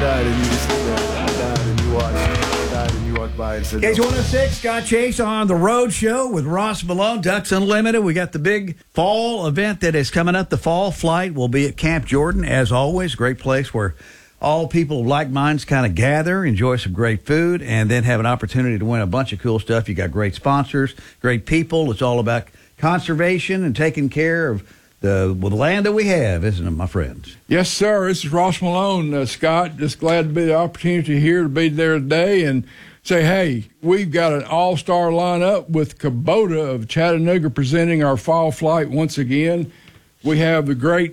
died and you just died and you watched. I died and you walked by and said, KZ106, Scott Chase on the Road Show with Ross Malone, Ducks Unlimited. We got the big fall event that is coming up. The fall flight will be at Camp Jordan, as always. Great place where all people of like minds kind of gather, enjoy some great food, and then have an opportunity to win a bunch of cool stuff. You got great sponsors, great people. It's all about conservation and taking care of the land that we have, isn't it, my friends? Yes, sir. This is Ross Malone, Scott. Just glad to be the opportunity here to be there today and say, hey, we've got an all-star lineup with Kubota of Chattanooga presenting our fall flight once again. We have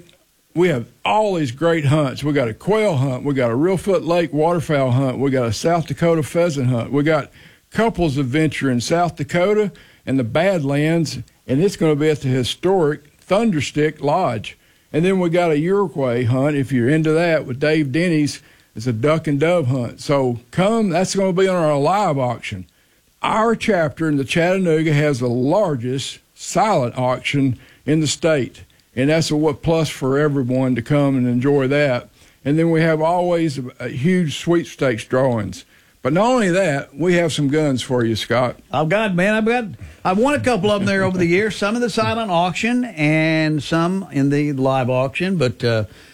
all these great hunts. We got a quail hunt. We got a Reelfoot Lake waterfowl hunt. We got a South Dakota pheasant hunt. We got couples adventure in South Dakota and the Badlands, and it's going to be at the historic Thunderstick Lodge. And then we got a Uruguay hunt, if you're into that, with Dave Denny's. It's a duck and dove hunt. So come, that's going to be on our live auction. Our chapter in the Chattanooga has the largest silent auction in the state. And that's a plus for everyone to come and enjoy that. And then we have always a huge sweepstakes drawings. But not only that, we have some guns for you, Scott. I've won a couple of them there over the years, some in the silent auction and some in the live auction. But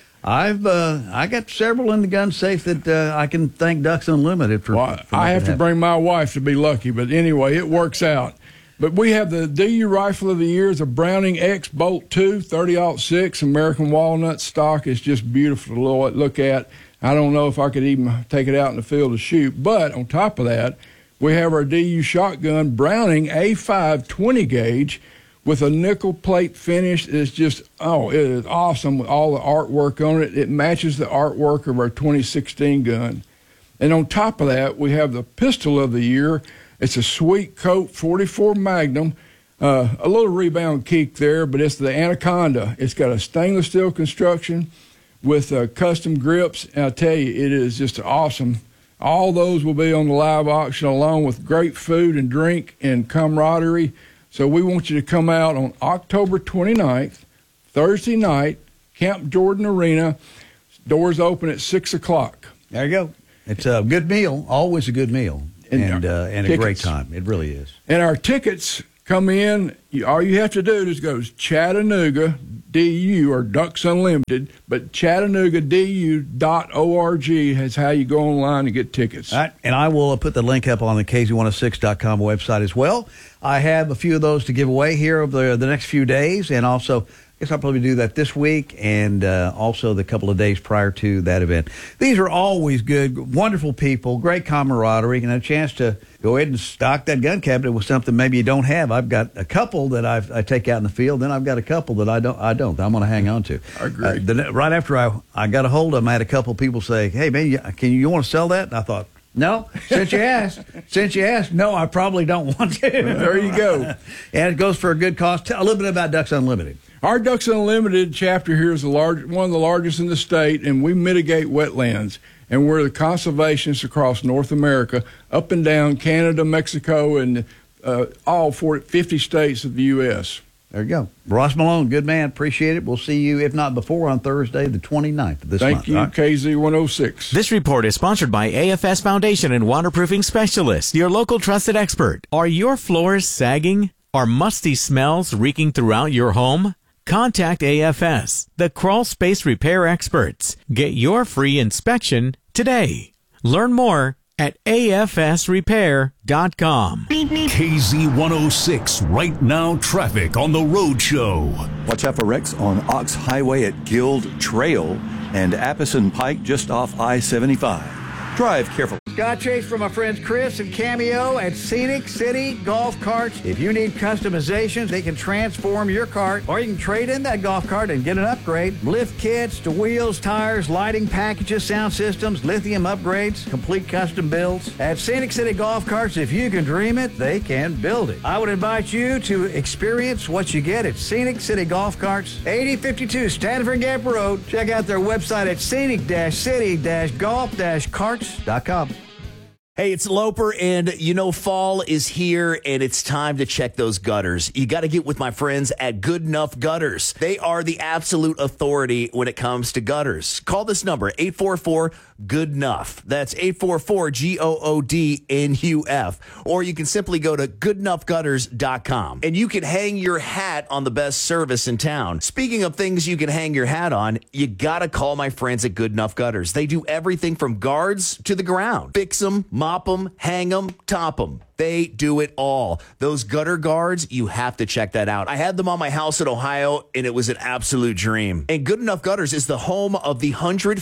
I got several in the gun safe that I can thank Ducks Unlimited for. Well, I have to bring my wife to be lucky, but anyway, it works out. But we have the DU Rifle of the Year is a Browning X Bolt 2 30-06 American walnut stock. It's just beautiful to look at. I don't know if I could even take it out in the field to shoot. But on top of that, we have our DU shotgun Browning A5 20 gauge with a nickel plate finish. It's just, it is awesome with all the artwork on it. It matches the artwork of our 2016 gun. And on top of that, we have the Pistol of the Year. It's a Sweet Coat 44 Magnum. A little rebound kick there, but it's the Anaconda. It's got a stainless steel construction with custom grips. And I tell you, it is just awesome. All those will be on the live auction along with great food and drink and camaraderie. So we want you to come out on October 29th, Thursday night, Camp Jordan Arena. Doors open at 6 o'clock. There you go. It's a good meal, always a good meal, and a great time. It really is. And our tickets come in. All you have to do is go to Chattanooga DU or Ducks Unlimited, but ChattanoogaDU.org is how you go online and get tickets. All right, and I will put the link up on the KZ106.com website as well. I have a few of those to give away here over the next few days, and also I guess I'll probably do that this week and also the couple of days prior to that event. These are always good, wonderful people, great camaraderie, and a chance to go ahead and stock that gun cabinet with something maybe you don't have. I've got a couple that I take out in the field, then I've got a couple that I don't. I'm going to hang on to. I agree. Right after I got a hold of them, I had a couple people say, "Hey, man, you want to sell that?" And I thought, no, since you asked, no, I probably don't want to. There you go. And it goes for a good cost. Tell a little bit about Ducks Unlimited. Our Ducks Unlimited chapter here is one of the largest in the state, and we mitigate wetlands. And we're the conservationists across North America, up and down Canada, Mexico, and all 50 states of the U.S. There you go. Ross Malone, good man. Appreciate it. We'll see you, if not before, on Thursday, the 29th of this month. Thank you, right? KZ106. This report is sponsored by AFS Foundation and Waterproofing Specialists, your local trusted expert. Are your floors sagging? Are musty smells reeking throughout your home? Contact AFS, the crawl space repair experts. Get your free inspection today. Learn more at afsrepair.com. KZ106 Right Now Traffic on the Road Show. Watch out for wrecks on Ox Highway at Guild Trail and Appison Pike just off I-75. Drive careful. Scott Chase from my friends Chris and Cameo at Scenic City Golf Carts. If you need customizations, they can transform your cart, or you can trade in that golf cart and get an upgrade. Lift kits to wheels, tires, lighting packages, sound systems, lithium upgrades, complete custom builds. At Scenic City Golf Carts, if you can dream it, they can build it. I would invite you to experience what you get at Scenic City Golf Carts, 8052 Stanford Gap Road. Check out their website at scenic-city-golf-carts.com. Hey, it's Loper, and you know fall is here, and it's time to check those gutters. You got to get with my friends at Good Enough Gutters. They are the absolute authority when it comes to gutters. Call this number, 844-GOOD-NUFF. That's 844-GOODNUF. Or you can simply go to goodenoughgutters.com, and you can hang your hat on the best service in town. Speaking of things you can hang your hat on, you got to call my friends at Good Enough Gutters. They do everything from guards to the ground. Fix them, mop them, hang them, top them. They do it all. Those gutter guards, you have to check that out. I had them on my house in Ohio, and it was an absolute dream. And Good Enough Gutters is the home of the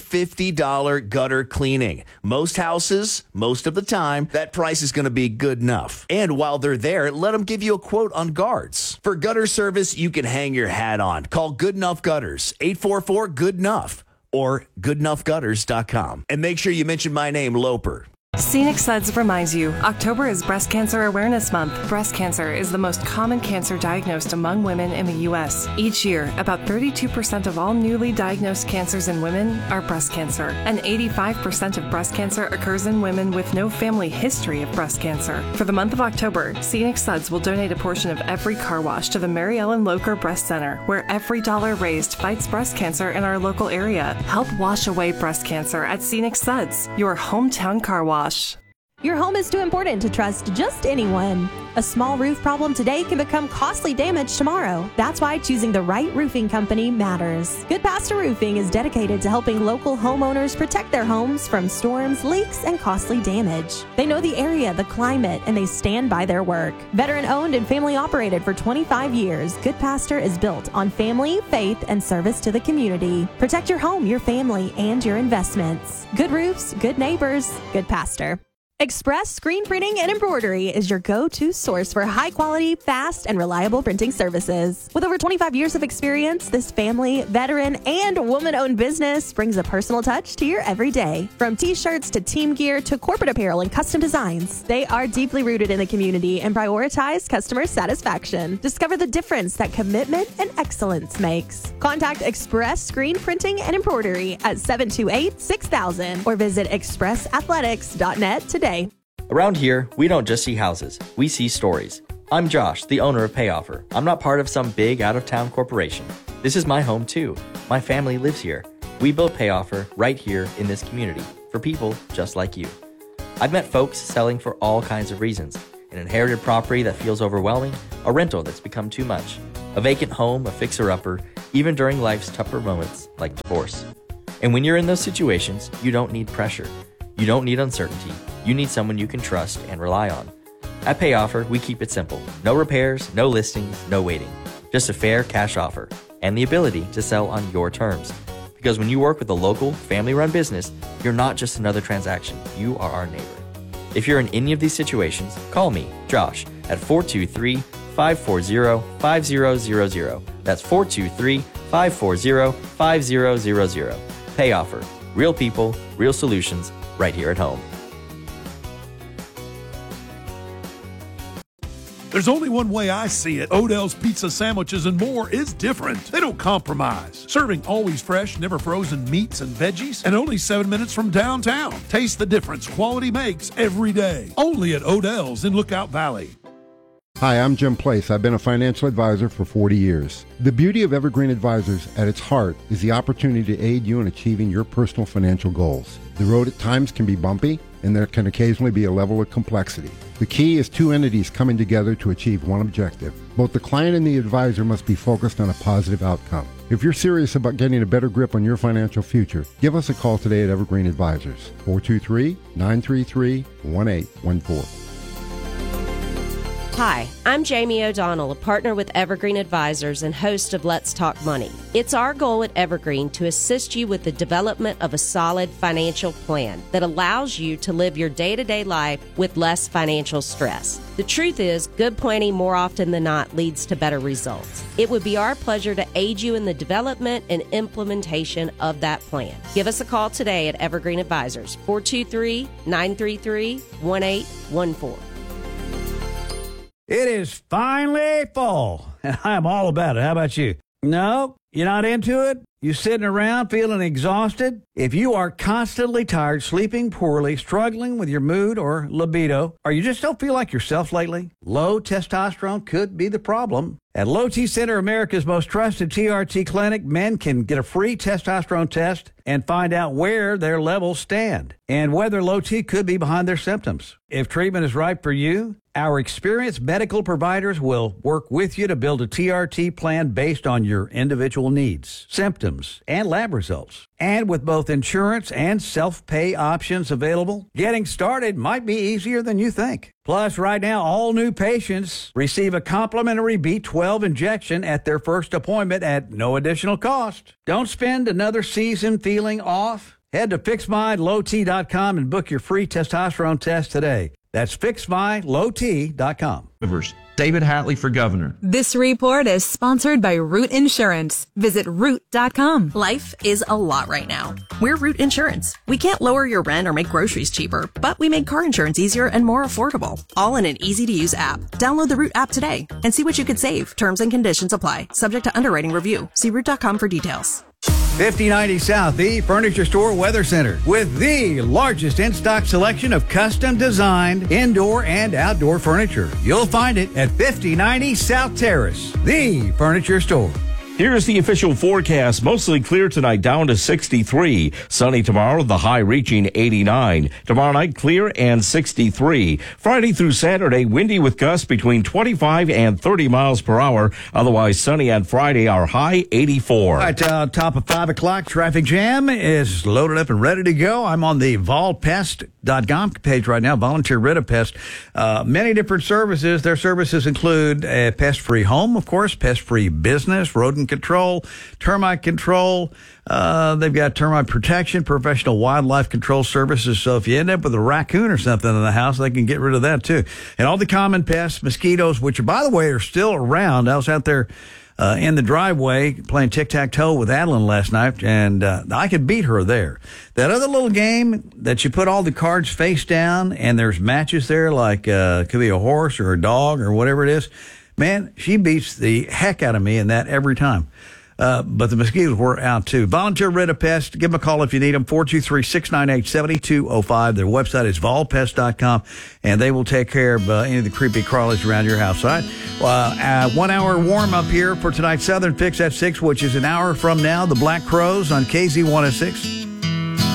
$150 gutter cleaning. Most houses, most of the time, that price is going to be good enough. And while they're there, let them give you a quote on guards. For gutter service you can hang your hat on. Call Good Enough Gutters, 844-GOOD-NUFF, or goodenoughgutters.com. And make sure you mention my name, Loper. Scenic Suds reminds you, October is Breast Cancer Awareness Month. Breast cancer is the most common cancer diagnosed among women in the U.S. Each year, about 32% of all newly diagnosed cancers in women are breast cancer, and 85% of breast cancer occurs in women with no family history of breast cancer. For the month of October, Scenic Suds will donate a portion of every car wash to the Mary Ellen Locher Breast Center, where every dollar raised fights breast cancer in our local area. Help wash away breast cancer at Scenic Suds, your hometown car wash. Your home is too important to trust just anyone. A small roof problem today can become costly damage tomorrow. That's why choosing the right roofing company matters. Good Pastor Roofing is dedicated to helping local homeowners protect their homes from storms, leaks, and costly damage. They know the area, the climate, and they stand by their work. Veteran owned and family operated for 25 years, Good Pastor is built on family, faith, and service to the community. Protect your home, your family, and your investments. Good roofs, good neighbors, Good Pastor. Express Screen Printing and Embroidery is your go-to source for high-quality, fast, and reliable printing services. With over 25 years of experience, this family, veteran, and woman-owned business brings a personal touch to your everyday. From t-shirts to team gear to corporate apparel and custom designs, they are deeply rooted in the community and prioritize customer satisfaction. Discover the difference that commitment and excellence makes. Contact Express Screen Printing and Embroidery at 728-6000 or visit expressathletics.net today. Around here, we don't just see houses, we see stories. I'm Josh, the owner of PayOffer. I'm not part of some big out-of-town corporation. This is my home too. My family lives here. We built PayOffer right here in this community for people just like you. I've met folks selling for all kinds of reasons. An inherited property that feels overwhelming, a rental that's become too much, a vacant home, a fixer-upper, even during life's tougher moments like divorce. And when you're in those situations, you don't need pressure. You don't need uncertainty. You need someone you can trust and rely on. At PayOffer, we keep it simple. No repairs, no listings, no waiting. Just a fair cash offer and the ability to sell on your terms. Because when you work with a local, family-run business, you're not just another transaction. You are our neighbor. If you're in any of these situations, call me, Josh, at 423-540-5000. That's 423-540-5000. PayOffer. Real people, real solutions, right here at home. There's only one way I see it. Odell's Pizza Sandwiches and More is different. They don't compromise. Serving always fresh, never frozen meats and veggies, and only 7 minutes from downtown. Taste the difference quality makes every day. Only at Odell's in Lookout Valley. Hi, I'm Jim Place. I've been a financial advisor for 40 years. The beauty of Evergreen Advisors at its heart is the opportunity to aid you in achieving your personal financial goals. The road at times can be bumpy, and there can occasionally be a level of complexity. The key is two entities coming together to achieve one objective. Both the client and the advisor must be focused on a positive outcome. If you're serious about getting a better grip on your financial future, give us a call today at Evergreen Advisors, 423-933-1814. Hi, I'm Jamie O'Donnell, a partner with Evergreen Advisors and host of Let's Talk Money. It's our goal at Evergreen to assist you with the development of a solid financial plan that allows you to live your day-to-day life with less financial stress. The truth is, good planning more often than not leads to better results. It would be our pleasure to aid you in the development and implementation of that plan. Give us a call today at Evergreen Advisors, 423-933-1814. It is finally fall, and I am all about it. How about you? No, You're not into it? You sitting around feeling exhausted? If you are constantly tired, sleeping poorly, struggling with your mood or libido, or you just don't feel like yourself lately, low testosterone could be the problem. At Low T Center, America's most trusted TRT clinic, men can get a free testosterone test and find out where their levels stand and whether low T could be behind their symptoms. If treatment is right for you, our experienced medical providers will work with you to build a TRT plan based on your individual needs, symptoms, and lab results. And with both insurance and self-pay options available, getting started might be easier than you think. Plus, right now, all new patients receive a complimentary B12 injection at their first appointment at no additional cost. Don't spend another season feeling off. Head to FixMyLowT.com and book your free testosterone test today. That's FixMyLowT.com. David Hatley for governor. This report is sponsored by Root Insurance. Visit Root.com. Life is a lot right now. We're Root Insurance. We can't lower your rent or make groceries cheaper, but we make car insurance easier and more affordable. All in an easy-to-use app. Download the Root app today and see what you could save. Terms and conditions apply. Subject to underwriting review. See Root.com for details. 5090 South, the Furniture Store Weather Center, with the largest in-stock selection of custom-designed indoor and outdoor furniture. You'll find it at 5090 South Terrace, the Furniture Store. Here's the official forecast. Mostly clear tonight, down to 63. Sunny tomorrow, the high reaching 89. Tomorrow night, clear and 63. Friday through Saturday, windy with gusts between 25 and 30 miles per hour. Otherwise, sunny on Friday, our high 84. All right, top of 5 o'clock, traffic jam is loaded up and ready to go. I'm on the volpest.com page right now, Volunteer Rid of Pest. Many different services. Their services include a pest-free home, of course, pest-free business, rodent control, termite control. They've got termite protection, professional wildlife control services. So if you end up with a raccoon or something in the house, they can get rid of that too. And all the common pests, mosquitoes, which, by the way, are still around. I was out there in the driveway playing tic-tac-toe with Adeline last night, and I could beat her there. That other little game that you put all the cards face down and there's matches there, like could be a horse or a dog or whatever it is. Man, she beats the heck out of me in that every time. But the mosquitoes were out too. Volunteer Rid of Pest. Give them a call if you need them. 423-698-7205. Their website is volpest.com, and they will take care of any of the creepy crawlies around your house. All right. 1 hour warm up here for tonight's Southern Fix at 6, which is an hour from now. The Black Crows on KZ106.